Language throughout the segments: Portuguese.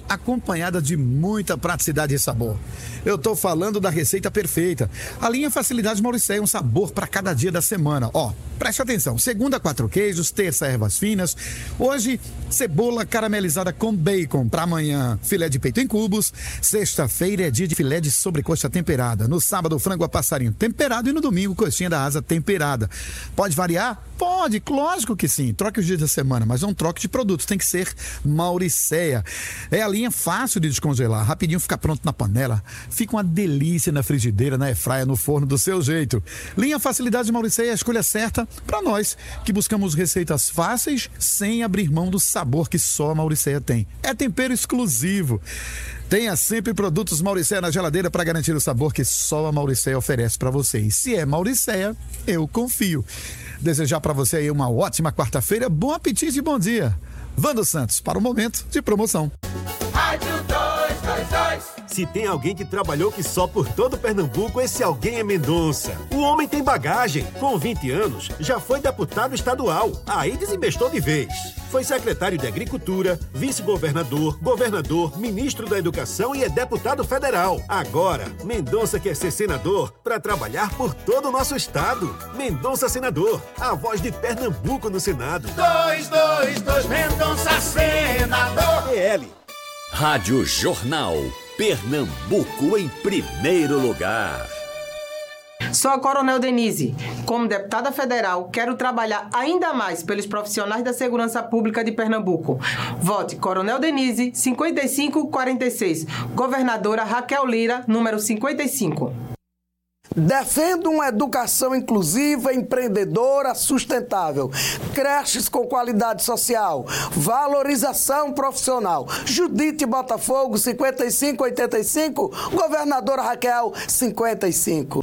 acompanhada de muita praticidade e sabor. Eu tô falando da receita perfeita. A linha Facilidade Mauricéia, um sabor para cada dia da semana. Ó, preste atenção. Segunda, 4 queijos, terça, ervas finas. Hoje, cebola caramelizada com bacon. Para amanhã, filé de peito em cubos. Sexta-feira é dia de filé de sobrecoxa temperada. No sábado, frango a passarinho temperado e no domingo, coxinha da asa temperada. Pode variar? Pode, lógico que sim. Troque os dias da semana, mas não troque de produtos. Tem que ser Mauricéia. É a linha fácil de descongelar. Rapidinho fica pronto na panela. Fica uma delícia na frigideira, na airfryer, no forno do seu jeito. Linha Facilidade Mauricéia é a escolha certa para nós que buscamos receitas fáceis sem abrir mão do sabor que só a Mauricéia tem. É tempero exclusivo. Tenha sempre produtos Mauricéia na geladeira para garantir o sabor que só a Mauricéia oferece para você. E se é Mauricéia, eu confio. Desejar para você aí uma ótima quarta-feira, bom apetite e bom dia. Vando Santos, para o momento de promoção. Rádio 222. Se tem alguém que trabalhou que só por todo Pernambuco, esse alguém é Mendonça. O homem tem bagagem. Com 20 anos, já foi deputado estadual. Aí desinvestou de vez. Foi secretário de Agricultura, vice-governador, governador, ministro da Educação e é deputado federal. Agora, Mendonça quer ser senador para trabalhar por todo o nosso estado. Mendonça Senador, a voz de Pernambuco no Senado. 222 Mendonça Senador. PL. Rádio Jornal. Pernambuco em primeiro lugar. Sou a Coronel Denise. Como deputada federal, quero trabalhar ainda mais pelos profissionais da segurança pública de Pernambuco. Vote Coronel Denise, 5546. Governadora Raquel Lira, número 55. Defendo uma educação inclusiva, empreendedora, sustentável, creches com qualidade social, valorização profissional. Judite Botafogo, 5585, governadora Raquel, 55.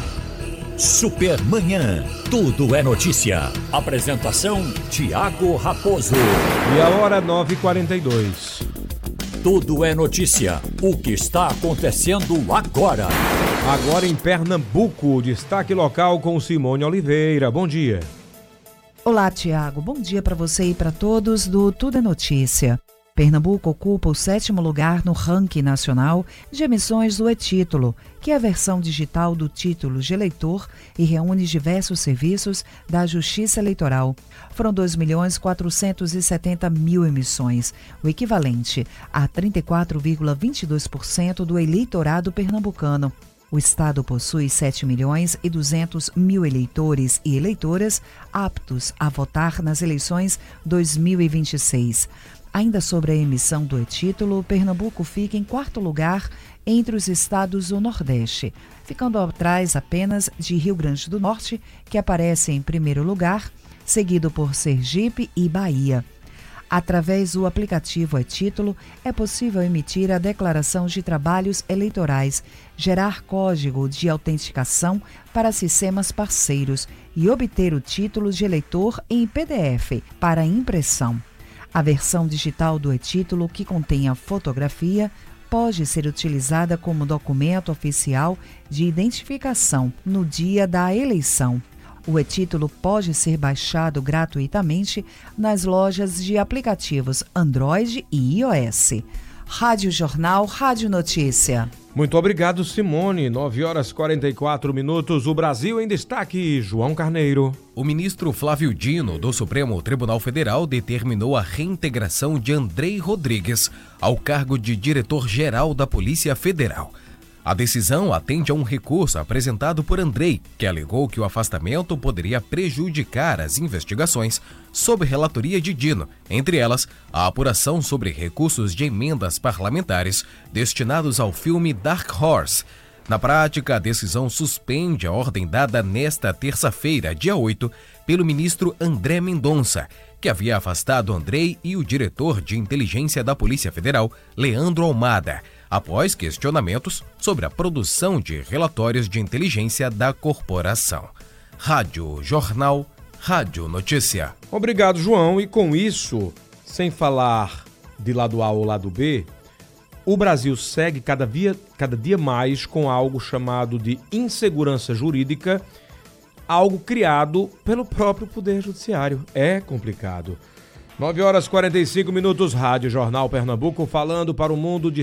Supermanhã, tudo é notícia. Apresentação, Tiago Raposo. E a hora 9h42. Tudo é notícia. O que está acontecendo agora? Agora em Pernambuco, destaque local com Simone Oliveira. Bom dia. Olá, Tiago. Bom dia para você e para todos do Tudo é Notícia. Pernambuco ocupa o 7º lugar no ranking nacional de emissões do e-Título, que é a versão digital do título de eleitor e reúne diversos serviços da Justiça Eleitoral. Foram 2.470.000 emissões, o equivalente a 34,22% do eleitorado pernambucano. O estado possui 7.200.000 eleitores e eleitoras aptos a votar nas eleições 2026. Ainda sobre a emissão do e-Título, Pernambuco fica em 4º lugar entre os estados do Nordeste, ficando atrás apenas de Rio Grande do Norte, que aparece em 1º lugar, seguido por Sergipe e Bahia. Através do aplicativo e-Título, é possível emitir a declaração de trabalhos eleitorais, gerar código de autenticação para sistemas parceiros e obter o título de eleitor em PDF para impressão. A versão digital do e-Título, que contém a fotografia, pode ser utilizada como documento oficial de identificação no dia da eleição. O e-Título pode ser baixado gratuitamente nas lojas de aplicativos Android e iOS. Rádio Jornal, Rádio Notícia. Muito obrigado, Simone. 9h44. O Brasil em destaque. João Carneiro. O ministro Flávio Dino, do Supremo Tribunal Federal, determinou a reintegração de Andrei Rodrigues ao cargo de diretor-geral da Polícia Federal. A decisão atende a um recurso apresentado por Andrei, que alegou que o afastamento poderia prejudicar as investigações sob relatoria de Dino, entre elas a apuração sobre recursos de emendas parlamentares destinados ao filme Dark Horse. Na prática, a decisão suspende a ordem dada nesta terça-feira, dia 8, pelo ministro André Mendonça, que havia afastado Andrei e o diretor de inteligência da Polícia Federal, Leandro Almada, após questionamentos sobre a produção de relatórios de inteligência da corporação. Rádio Jornal, Rádio Notícia. Obrigado, João. E com isso, sem falar de lado A ou lado B, o Brasil segue cada dia mais com algo chamado de insegurança jurídica, algo criado pelo próprio Poder Judiciário. É complicado. 9 horas 45 minutos, Rádio Jornal Pernambuco, falando para o mundo de